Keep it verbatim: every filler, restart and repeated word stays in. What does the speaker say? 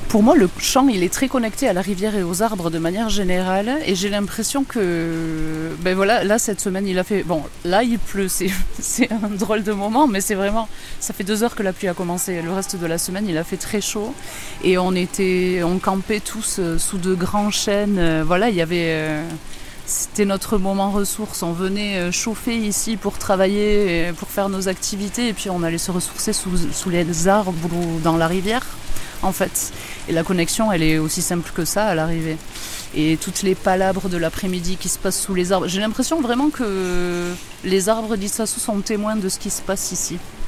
Pour moi, le champ, il est très connecté à la rivière et aux arbres de manière générale. Et j'ai l'impression que, ben voilà, là, cette semaine, il a fait... Bon, là, il pleut, c'est, c'est un drôle de moment, mais c'est vraiment... Ça fait deux heures que la pluie a commencé. Le reste de la semaine, il a fait très chaud. Et on était... On campait tous sous de grands chênes. Voilà, il y avait... C'était notre moment ressource. On venait chauffer ici pour travailler, pour faire nos activités. Et puis, on allait se ressourcer sous, sous les arbres ou dans la rivière, en fait. Et la connexion, elle est aussi simple que ça à l'arrivée. Et toutes les palabres de l'après-midi qui se passent sous les arbres. J'ai l'impression vraiment que les arbres d'Issasou sont témoins de ce qui se passe ici.